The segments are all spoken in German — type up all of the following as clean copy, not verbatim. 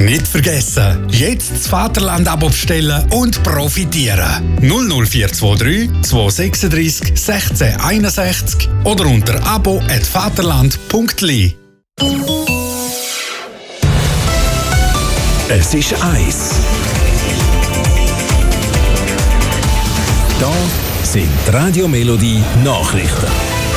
Nicht vergessen, jetzt das Vaterland-Abo bestellen und profitieren. 00423 236 1661 oder unter abo@vaterland.li. Es ist 1. Da sind die Radio Melodie Nachrichten.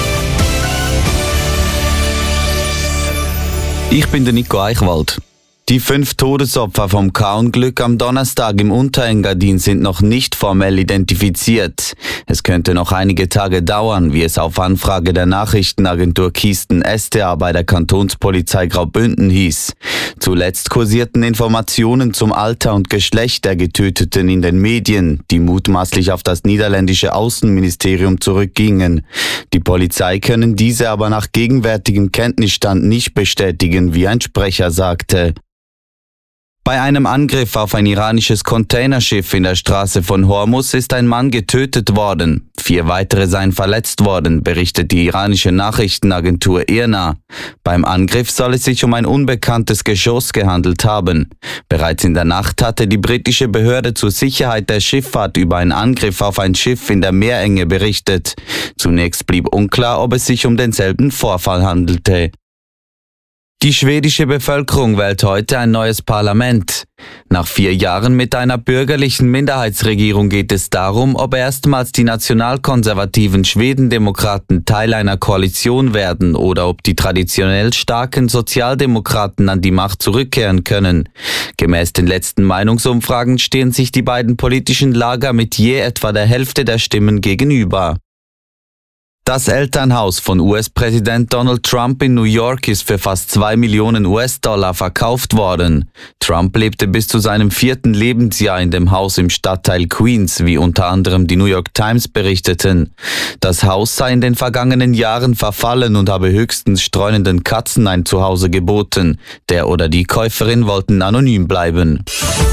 Ich bin der Nico Eichwald. Die 5 Todesopfer vom K-Unglück am Donnerstag im Unterengadin sind noch nicht formell identifiziert. Es könnte noch einige Tage dauern, wie es auf Anfrage der Nachrichtenagentur Kisten STA bei der Kantonspolizei Graubünden hieß. Zuletzt kursierten Informationen zum Alter und Geschlecht der Getöteten in den Medien, die mutmaßlich auf das niederländische Außenministerium zurückgingen. Die Polizei können diese aber nach gegenwärtigem Kenntnisstand nicht bestätigen, wie ein Sprecher sagte. Bei einem Angriff auf ein iranisches Containerschiff in der Straße von Hormuz ist ein Mann getötet worden. 4 weitere seien verletzt worden, berichtet die iranische Nachrichtenagentur IRNA. Beim Angriff soll es sich um ein unbekanntes Geschoss gehandelt haben. Bereits in der Nacht hatte die britische Behörde zur Sicherheit der Schifffahrt über einen Angriff auf ein Schiff in der Meerenge berichtet. Zunächst blieb unklar, ob es sich um denselben Vorfall handelte. Die schwedische Bevölkerung wählt heute ein neues Parlament. Nach 4 Jahren mit einer bürgerlichen Minderheitsregierung geht es darum, ob erstmals die nationalkonservativen Schwedendemokraten Teil einer Koalition werden oder ob die traditionell starken Sozialdemokraten an die Macht zurückkehren können. Gemäß den letzten Meinungsumfragen stehen sich die beiden politischen Lager mit je etwa der Hälfte der Stimmen gegenüber. Das Elternhaus von US-Präsident Donald Trump in New York ist für fast 2 Millionen US-Dollar verkauft worden. Trump lebte bis zu seinem 4. Lebensjahr in dem Haus im Stadtteil Queens, wie unter anderem die New York Times berichteten. Das Haus sei in den vergangenen Jahren verfallen und habe höchstens streunenden Katzen ein Zuhause geboten. Der oder die Käuferin wollten anonym bleiben.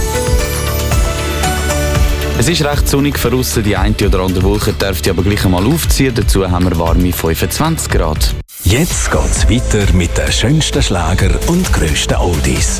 Es ist recht sonnig draussen, die eine oder andere Wolke dürfte aber gleich einmal aufziehen. Dazu haben wir warme 25 Grad. Jetzt geht's weiter mit den schönsten Schlager und grössten Oldies.